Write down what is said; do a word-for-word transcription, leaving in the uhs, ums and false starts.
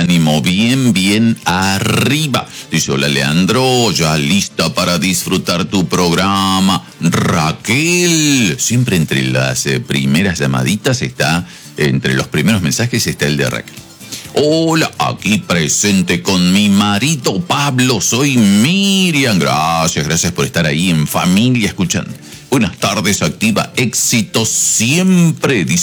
ánimo bien, bien arriba. Dice, hola Leandro, ya lista para disfrutar tu programa. Raquel, siempre entre las eh, primeras llamaditas está, entre los primeros mensajes está el de Raquel. Hola, aquí presente con mi marido Pablo, soy Miriam. Gracias, gracias por estar ahí en familia escuchando. Buenas tardes, activa, éxito siempre, dice